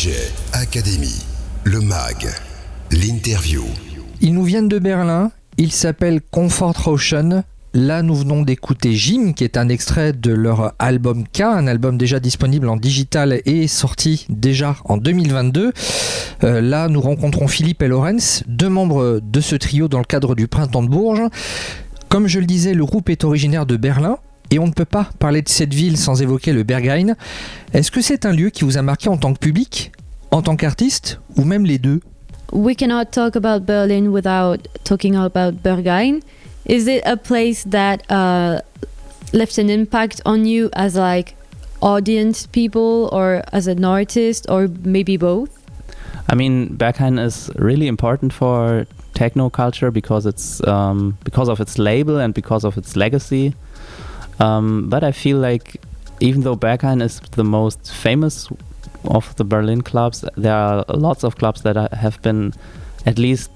DJ Academy, le MAG, l'interview. Ils nous viennent de Berlin, ils s'appellent Comfort Rauschen. Là, nous venons d'écouter Jim, qui est un extrait de leur album K, un album déjà disponible en digital et sorti déjà en 2022. Là, nous rencontrons Philippe et Lorenz, deux membres de ce trio dans le cadre du Printemps de Bourges. Comme je le disais, le groupe est originaire de Berlin et on ne peut pas parler de cette ville sans évoquer le Berghain. Est-ce que c'est un lieu qui vous a marqué en tant que public, en tant qu'artiste ou même les deux? We cannot talk about Berlin without talking about Berghain. Is it a place that left an impact on you as like audience people or as an artist or maybe both? I mean, Berghain is really important for techno culture because it's because of its label and because of its legacy. But I feel like even though Berghain is the most famous of the Berlin clubs, there are lots of clubs that have been at least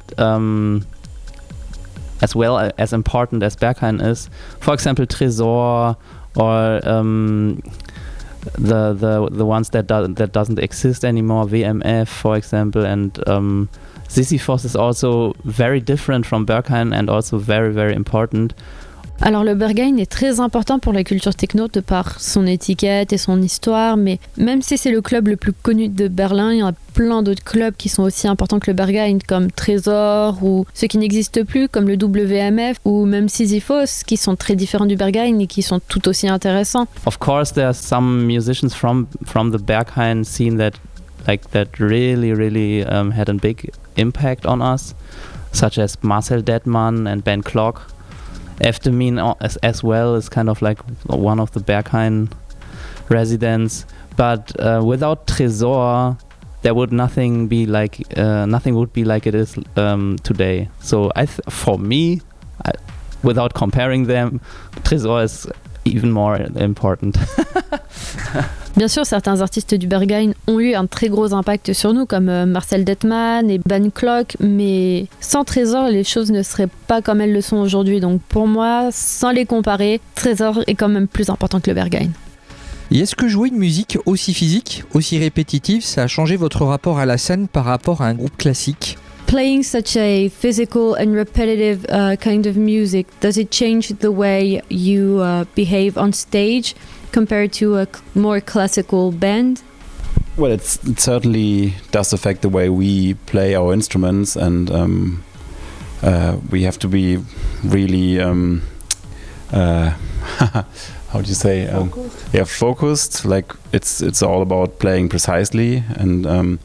as well as important as Berghain is. For example, Tresor or the ones that doesn't exist anymore, WMF, for example, and Sisyphos is also very different from Berghain and also very, very important. Alors le Berghain est très important pour la culture techno de par son étiquette et son histoire, mais même si c'est le club le plus connu de Berlin, il y a plein d'autres clubs qui sont aussi importants que le Berghain, comme Tresor ou ceux qui n'existent plus comme le WMF ou même Sisyphos, qui sont très différents du Berghain et qui sont tout aussi intéressants. Of course, there are some musicians from the Berghain scene that really had a big impact on us, such as Marcel Dettmann and Ben Klock. Eftemin as well is kind of like one of the Berghain residents, but without Tresor, there would nothing would be like it is today. So for me, without comparing them, Tresor is even more important. Bien sûr, certains artistes du Berghain ont eu un très gros impact sur nous, comme Marcel Dettmann et Ben Klock, mais sans Tresor, les choses ne seraient pas comme elles le sont aujourd'hui. Donc pour moi, sans les comparer, Tresor est quand même plus important que le Berghain. Et est-ce que jouer une musique aussi physique, aussi répétitive, ça a changé votre rapport à la scène par rapport à un groupe classique? Playing such a physical and repetitive kind of music, does it change the way you behave on stage compared to a more classical band? Well, it certainly does affect the way we play our instruments, and we have to be really how do you say? Focused. Like it's all about playing precisely and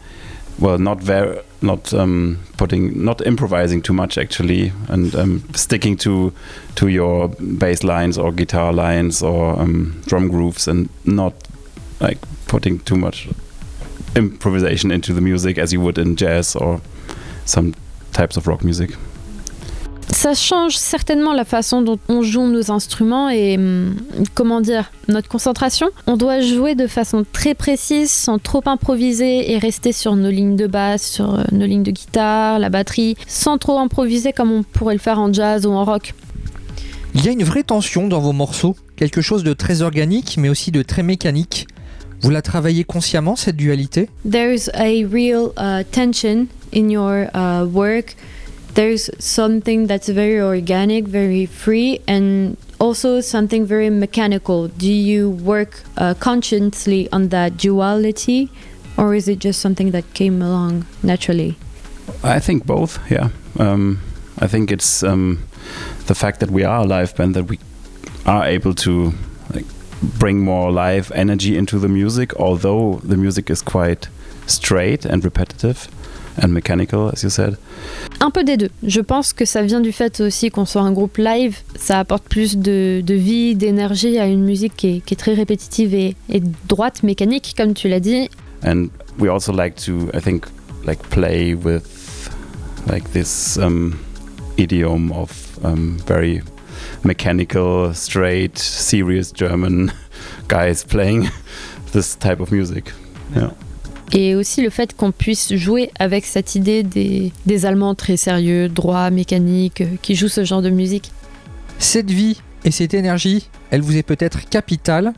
not improvising too much actually, and sticking to your bass lines or guitar lines or drum grooves, and not like putting too much improvisation into the music as you would in jazz or some types of rock music. Ça change certainement la façon dont on joue nos instruments et notre concentration. On doit jouer de façon très précise, sans trop improviser et rester sur nos lignes de basse, sur nos lignes de guitare, la batterie, sans trop improviser comme on pourrait le faire en jazz ou en rock. Il y a une vraie tension dans vos morceaux, quelque chose de très organique mais aussi de très mécanique. Vous la travaillez consciemment, cette dualité? There's a real tension in your work. There's something that's very organic, very free, and also something very mechanical. Do you work consciously on that duality, or is it just something that came along naturally? I think both, yeah. I think it's the fact that we are a live band, that we are able to bring more live energy into the music, although the music is quite straight and repetitive and mechanical, as you said. Un peu des deux. Je pense que ça vient du fait aussi qu'on soit un groupe live. Ça apporte plus de vie, d'énergie à une musique qui est très répétitive et droite, mécanique, comme tu l'as dit. And we also like to, I think, play with this idiom of very mechanical, straight, serious German guys playing this type of music. Yeah. Et aussi le fait qu'on puisse jouer avec cette idée des Allemands très sérieux, droits, mécaniques, qui jouent ce genre de musique. Cette vie et cette énergie, elle vous est peut-être capitale,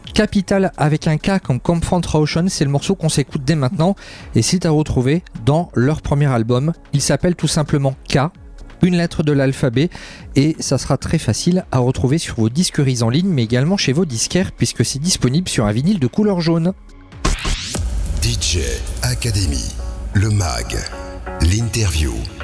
Capital avec un K comme Confrontation, c'est le morceau qu'on s'écoute dès maintenant et c'est à retrouver dans leur premier album. Il s'appelle tout simplement K, une lettre de l'alphabet, et ça sera très facile à retrouver sur vos disqueries en ligne mais également chez vos disquaires puisque c'est disponible sur un vinyle de couleur jaune. DJ Academy, le mag, l'interview.